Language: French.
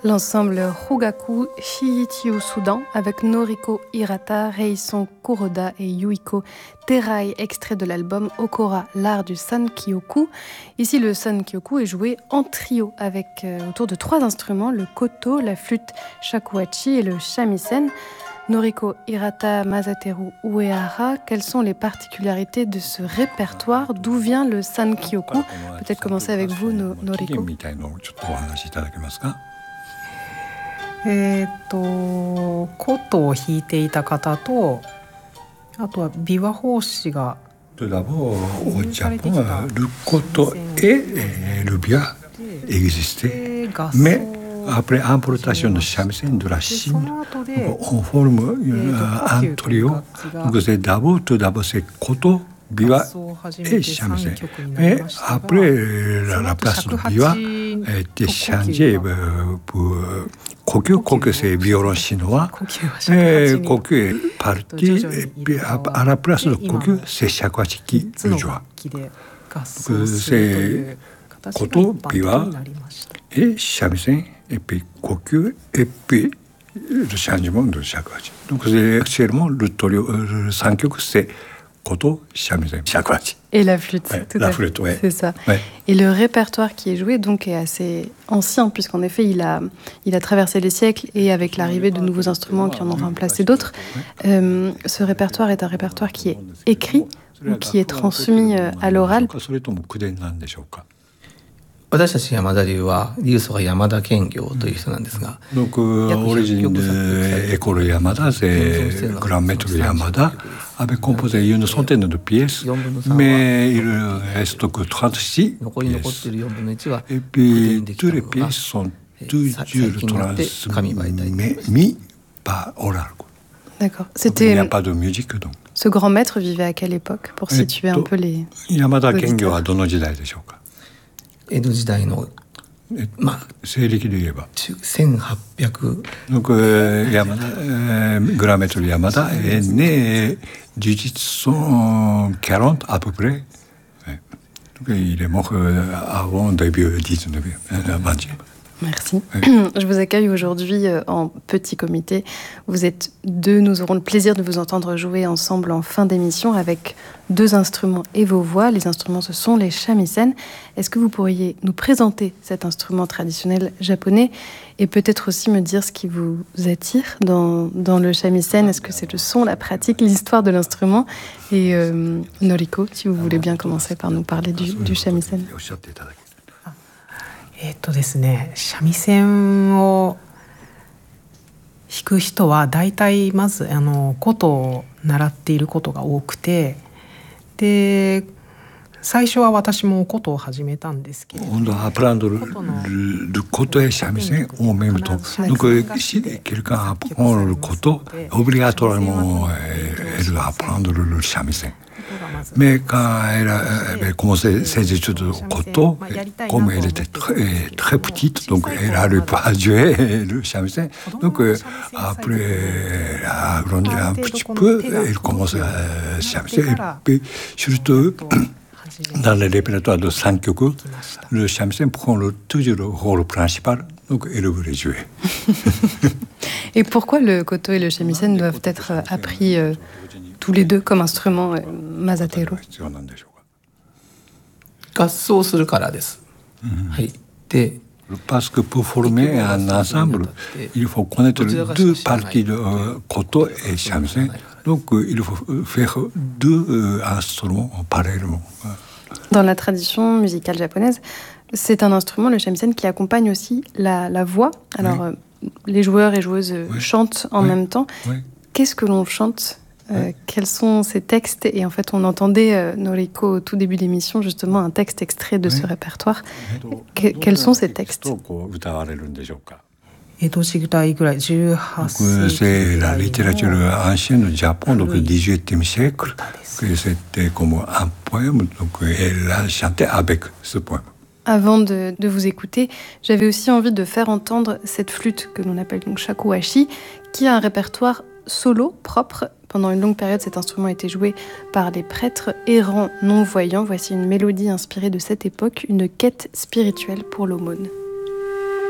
L'ensemble Rugaku Shiichi au Soudan avec Noriko Hirata, Reison Kuroda et Yuiko Terai, extrait de l'album Okora, l'art du Sankyoku. Ici, le Sankyoku est joué en trio avec autour de 3 instruments, le koto, la flûte shakuhachi et le shamisen. Noriko Hirata, Masateru Uehara, quelles sont les particularités de ce répertoire? D'où vient le Sankyoku? Peut-être commencer avec vous, Noriko. 琴を弾いていた方と、あとは琵琶法師が Tout d'abord, au Japon, le koto et le bia existaient, mais après importation de shamisen de la Chine, on forme un trio. Donc c'est tout d'abord c'est koto, biwa et shamisen. Mais après, la place de biwa a été changée pour kokyu. Kokyu c'est violon chinois. Et kokyu est parti. Et puis à la place de kokyu, c'est shakuhachi qui le joue. Donc c'est koto, biwa et shamisen. Et puis kokyu et puis le changement de shakuhachi. Donc c'est actuellement le trio, le sankyoku, c'est koto, shamisen, shakuhachi. Et la flûte, ouais, tout la à flûte, fait. ouais. C'est ça. Ouais. Et le répertoire qui est joué donc est assez ancien, puisqu'en effet il a traversé les siècles, et avec l'arrivée de nouveaux instruments qui en ont remplacé d'autres, ce répertoire est un répertoire qui est écrit ou qui est transmis à l'oral. 私たち山田流は流祖が山田兼業という人なんですが、 Donc origine de l'école Yamada, c'est grand maître Yamada, avait composé une centaine de pièces, mais il reste que 36 pièces. Et puis toutes les pièces sont toujours transmises par oral. D'accord. Il n'y a pas de musique donc. Ce grand maître vivait à quelle époque, pour situer un peu les... Yamada Kengyoはどの時代でしょうか？ 江戸時代の西暦で言えば 1800 Donc grand maître Yamada est né 1840 à peu près. Donc il est mort avant début 19e. Merci. Je vous accueille aujourd'hui en petit comité. Vous êtes 2, nous aurons le plaisir de vous entendre jouer ensemble en fin d'émission avec 2 instruments et vos voix. Les instruments, ce sont les shamisen. Est-ce que vous pourriez nous présenter cet instrument traditionnel japonais et peut-être aussi me dire ce qui vous attire dans le shamisen? Est-ce que c'est le son, la pratique, l'histoire de l'instrument? Et Noriko, si vous voulez bien commencer par nous parler du shamisen. ですね、三味線を弾く人は大体まず琴を習っていることが多くて、で最初は私も琴を始めたんですけど、 On doit apprendre le koto et shamisen en même temps. Donc si quelqu'un apprend le koto, obligatoirement elle doit apprendre le shamisen. Mais quand elle avait commencé ses études de koto, comme elle était très petite, donc elle n'arrivait pas à jouer le shamisen. Donc après, elle a grandi un petit peu, elle commence à shamisen. Et puis surtout, dans le répertoire de Sankyoku, le shamisen prend toujours le rôle principal, donc elle voulait jouer. Et pourquoi le koto et le shamisen doivent être appris tous les 2 comme instruments, Masateru? 合奏するからです。はい。で、 Parce que pour former un ensemble, il faut connaître 2 parties de koto et shamisen. Donc il faut faire 2 instruments parallèlement. Dans la tradition musicale japonaise, c'est un instrument, le shamisen, qui accompagne aussi la voix. Alors les joueurs et joueuses chantent en même temps. Qu'est-ce que l'on chante? Quels sont ces textes? Et en fait, on entendait, Noriko, au tout début de l'émission, justement, un texte extrait de ce répertoire. Quels sont ces textes? C'est la littérature ancienne du Japon, donc du XVIIIe siècle, que c'était comme un poème, donc elle a chanté avec ce poème. Avant de vous écouter, j'avais aussi envie de faire entendre cette flûte que l'on appelle donc shakuhachi, qui a un répertoire solo propre. Pendant une longue période, cet instrument a été joué par les prêtres errants non-voyants. Voici une mélodie inspirée de cette époque, une quête spirituelle pour l'aumône.